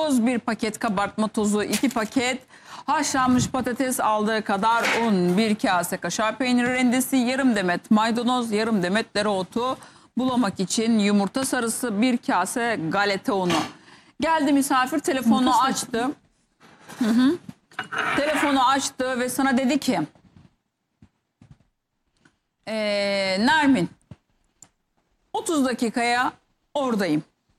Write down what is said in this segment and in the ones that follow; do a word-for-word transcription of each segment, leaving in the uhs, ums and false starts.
tuz, bir paket kabartma tozu, iki paket haşlanmış patates, aldığı kadar un, bir kase kaşar peyniri rendesi, yarım demet maydanoz, yarım demet dereotu, bulamak için yumurta sarısı, bir kase galeta unu. Geldi misafir, telefonu açtı. Hı hı. Telefonu açtı ve sana dedi ki ee, Nermin otuz dakikaya oradayım.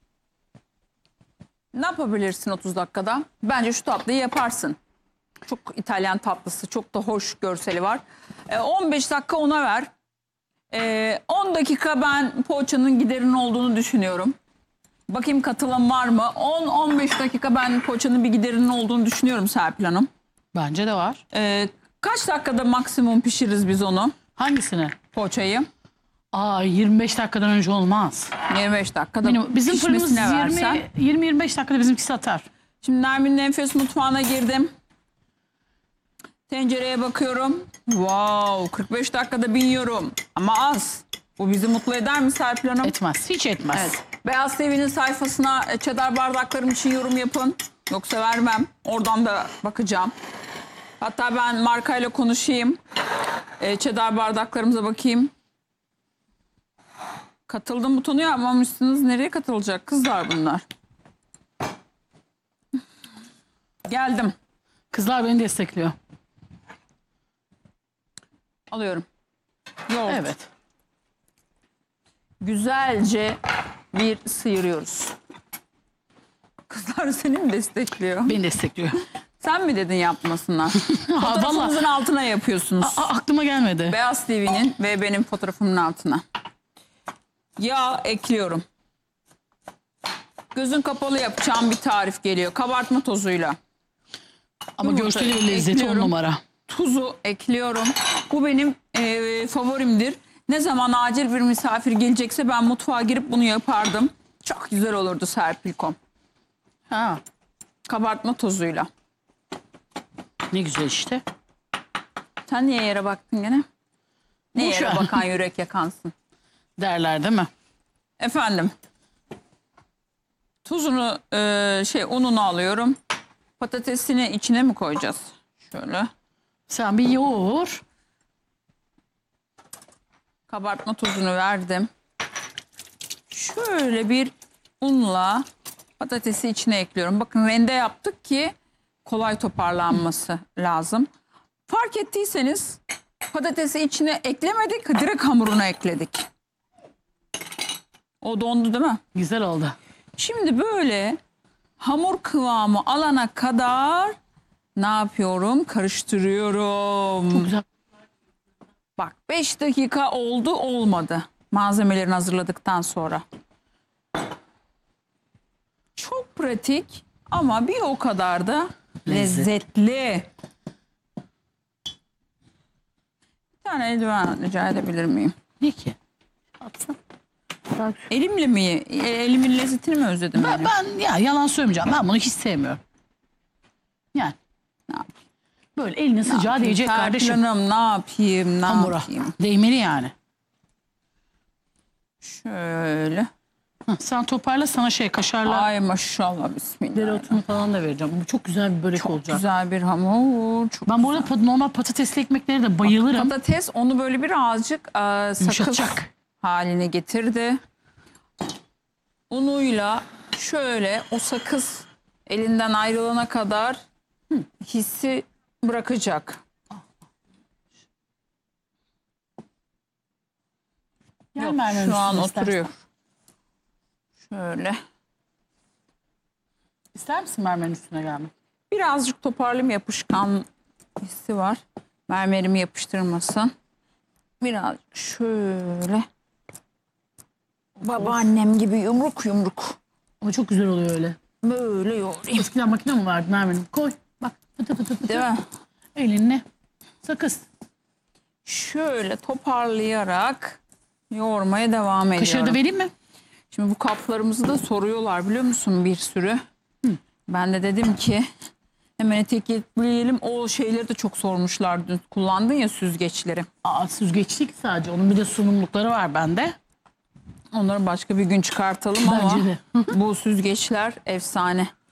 Ne yapabilirsin otuz dakikada? Bence şu tatlıyı yaparsın. Çok İtalyan tatlısı, çok da hoş görseli var. E, on beş dakika ona ver. E, on dakika ben poğaçanın giderinin olduğunu düşünüyorum. Bakayım katılan var mı? on on beş dakika ben poğaçanın bir giderinin olduğunu düşünüyorum Serpil Hanım. Bence de var. E, kaç dakikada maksimum pişiririz biz onu? Hangisini? Poğaçayı. Aa, yirmi beş dakikadan önce olmaz. yirmi beş dakikada Benim, bizim fırınımız versen. yirmi yirmi beş dakikada bizimkisi atar. Şimdi Nermin'in enfes mutfağına girdim. Tencereye bakıyorum. Wow, kırk beş dakikada biniyorum. Ama az. Bu bizi mutlu eder mi Serpil Hanım? Etmez. Hiç etmez. Evet. Beyaz T V'nin sayfasına çedar bardaklarım için yorum yapın. Yoksa vermem. Oradan da bakacağım. Hatta ben markayla konuşayım. E, çedar bardaklarımıza bakayım. Katıldım butonu yapmamışsınız. Nereye katılacak kızlar bunlar? Geldim. Kızlar beni destekliyor. Alıyorum. Yoğurt. Evet. Güzelce bir sıyırıyoruz. Kızlar seni mi destekliyor? Beni destekliyor. Sen mi dedin yapmasınlar? Ha, Fotoğrafınızın vallahi. altına yapıyorsunuz. Aa, aklıma gelmedi. Beyaz T V'nin ve benim fotoğrafımın altına. Yağ ekliyorum. Gözün kapalı yapacağım bir tarif geliyor. Kabartma tozuyla. Ama Yumurta görseli ve lezzeti on ekliyorum. numara. Tuzu ekliyorum. Bu benim e, favorimdir. Ne zaman acil bir misafir gelecekse ben mutfağa girip bunu yapardım. Çok güzel olurdu Serpilkom. Ha, Kabartma tozuyla. ne güzel işte. Sen niye yere baktın gene? Ne Boş yere ver. bakan yürek yakansın. Derler değil mi? Efendim. Tuzunu e, şey ununu alıyorum. Patatesini içine mi koyacağız? Şöyle. Sen bir yoğur. Kabartma tozunu verdim. Şöyle bir unla patatesi içine ekliyorum. Bakın rende yaptık ki kolay toparlanması lazım. Fark ettiyseniz patatesi içine eklemedik, direkt hamuruna ekledik. O dondu değil mi? Güzel oldu. Şimdi böyle hamur kıvamı alana kadar ne yapıyorum? Karıştırıyorum. Güzel. Bak beş dakika oldu olmadı. Malzemelerini hazırladıktan sonra. Çok pratik ama bir o kadar da Lezzet. lezzetli. Bir tane eldiven rica edebilir miyim? Ne ki? Atsın. Elimle mi? Elimin lezzetini mi özledim Ben, ben? ben ya yalan söylemeyeceğim. Ben bunu hiç sevmiyorum. Yani Ne yapayım? böyle elinin sıcağı değecek kardeşim. Serpil ne yapayım? Ne Hamura. yapayım? Değmeli yani. Şöyle. Hı, sen toparla, sana şey kaşarla Ay maşallah bismillah. dereotunu falan da vereceğim. Bu çok güzel bir börek Çok olacak. güzel bir hamur. Çok Ben bu arada pat- normal patatesli ekmekleri de bayılırım. Patates onu böyle birazcık e, sakız Yumuşatacak. haline getirdi. Unuyla şöyle o sakız elinden ayrılana kadar hı, hissi bırakacak. Gel Yok, Merve'nin şu an üstüne istersen. oturuyor. Şöyle. İster misin mermerin üstüne gelmek? Birazcık toparlayayım, yapışkan hissi var. Mermerimi yapıştırmasın. Birazcık şöyle. Babaannem gibi yumruk yumruk. Ama çok güzel oluyor öyle. Böyle yoğurayım. Eskiden makine mi vardı mermerin? Koy. Bak fıtı fıtı fıtı. Değil mi? Elinle sakız. Şöyle toparlayarak yoğurmaya devam ediyorum. Kaşığı da vereyim mi? Şimdi bu kaplarımızı da soruyorlar biliyor musun bir sürü. Hı. Ben de dedim ki hemen etiketleyelim. O şeyleri de çok sormuşlar dün. Kullandın ya süzgeçleri. Aa, süzgeçlik sadece. Onun bir de sunumlukları var bende. Onları başka bir gün çıkartalım Bence ama de. bu süzgeçler efsane.